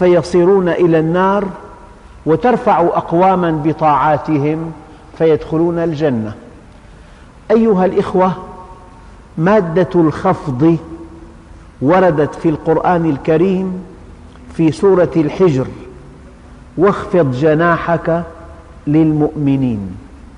فيصيرون إلى النار، وترفع أقواما بطاعاتهم فيدخلون الجنة. أيها الإخوة، مادة الخفض وردت في القرآن الكريم في سورة الحجر: واخفض جناحك للمؤمنين.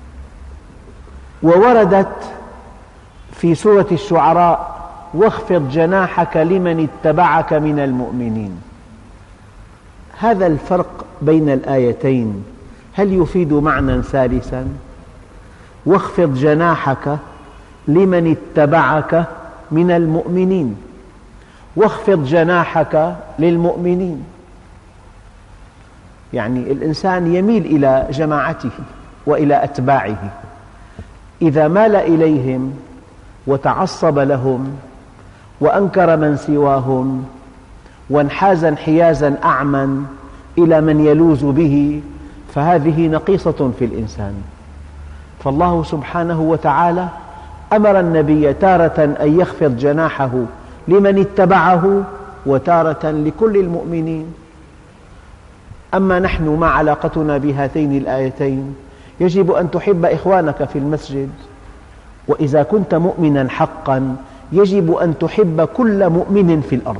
ووردت في سورة الشعراء: واخفض جناحك لمن اتبعك من المؤمنين. هذا الفرق بين الآيتين هل يفيد معنى ثالثا؟ واخفض جناحك لمن اتبعك من المؤمنين، واخفض جناحك للمؤمنين، يعني الإنسان يميل إلى جماعته وإلى أتباعه. إذا مال إليهم وتعصب لهم وأنكر من سواهم وانحاز انحيازا أعمى إلى من يلوذ به، فهذه نقيصة في الإنسان. فالله سبحانه وتعالى أمر النبي تارة أن يخفض جناحه لمن اتبعه، وتارة لكل المؤمنين. أما نحن ما علاقتنا بهاتين الآيتين؟ يجب أن تحب إخوانك في المسجد، وإذا كنت مؤمنا حقا يجب أن تحب كل مؤمن في الأرض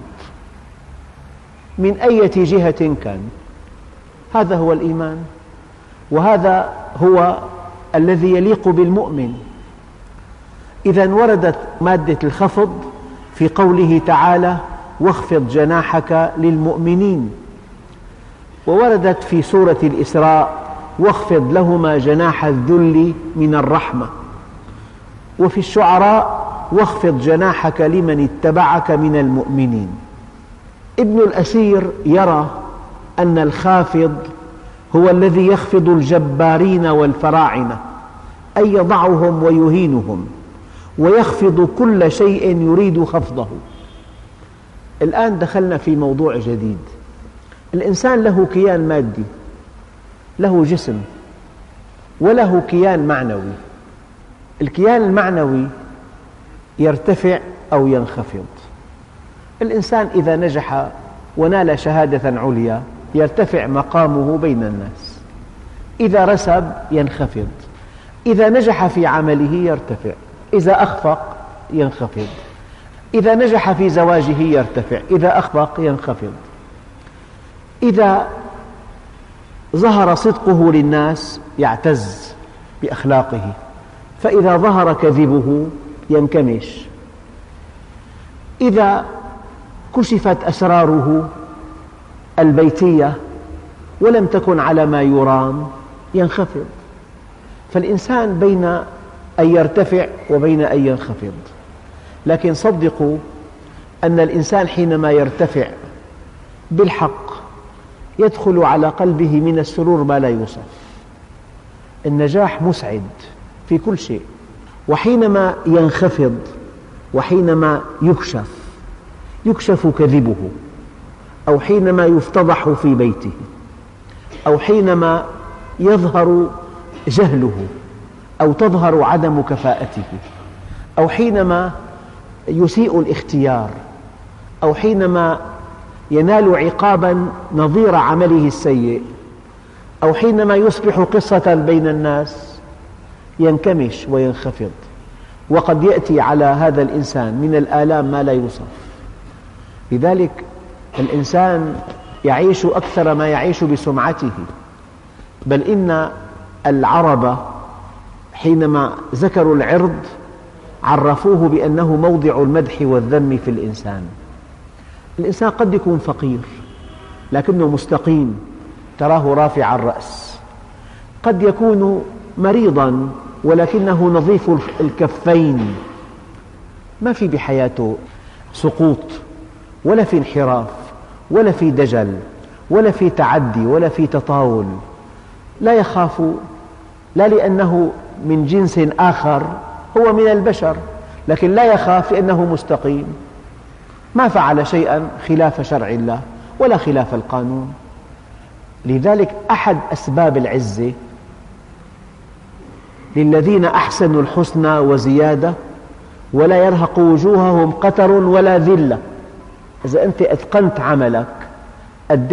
من أي جهة كان. هذا هو الإيمان، وهذا هو الذي يليق بالمؤمن. إذا وردت مادة الخفض في قوله تعالى: واخفض جناحك للمؤمنين. ووردت في سورة الإسراء: واخفض لهما جناح الذل من الرحمة. وفي الشعراء: واخفض جناحك لمن اتبعك من المؤمنين. ابن الأثير يرى أن الخافض هو الذي يخفض الجبارين والفراعنة، أي يضعهم ويهينهم، ويخفض كل شيء يريد خفضه. الآن دخلنا في موضوع جديد. الإنسان له كيان مادي، له جسم، وله كيان معنوي. الكيان المعنوي يرتفع أو ينخفض. الإنسان إذا نجح ونال شهادة عليا يرتفع مقامه بين الناس، إذا رسب ينخفض، إذا نجح في عمله يرتفع، إذا أخفق ينخفض، إذا نجح في زواجه يرتفع، إذا أخفق ينخفض. إذا ظهر صدقه للناس يعتز بأخلاقه، فإذا ظهر كذبه ينكمش. إذا كشفت أسراره البيتية ولم تكن على ما يرام ينخفض. فالإنسان بين أن يرتفع وبين أن ينخفض. لكن صدقوا أن الإنسان حينما يرتفع بالحق يدخل على قلبه من السرور ما لا يوصف. النجاح مسعد في كل شيء. وحينما ينخفض وحينما يكشف كذبه، أو حينما يفتضح في بيته، أو حينما يظهر جهله أو تظهر عدم كفاءته، أو حينما يسيء الاختيار، أو حينما ينال عقابا نظير عمله السيء، أو حينما يصبح قصة بين الناس ينكمش وينخفض. وقد يأتي على هذا الإنسان من الآلام ما لا يوصف. لذلك الإنسان يعيش أكثر ما يعيش بسمعته. بل إن العرب حينما ذكروا العرض عرفوه بأنه موضع المدح والذم في الإنسان. الإنسان قد يكون فقير لكنه مستقيم، تراه رافع الرأس. قد يكون مريضا ولكنه نظيف الكفين، ما في بحياته سقوط ولا في انحراف ولا في دجل ولا في تعدي ولا في تطاول. لا يخاف، لا لأنه من جنس آخر، هو من البشر، لكن لا يخاف لأنه مستقيم، ما فعل شيئا خلاف شرع الله ولا خلاف القانون. لذلك أحد أسباب العزة للذين أحسنوا الحسنى وزيادة ولا يرهق وجوههم قتر ولا ذلة. إذا أنت أتقنت عملك